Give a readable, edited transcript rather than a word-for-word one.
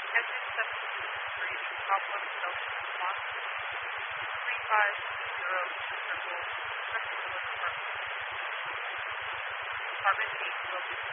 Engine 723, Southwest Delta 1, 350 Circle, Central Department 8 will be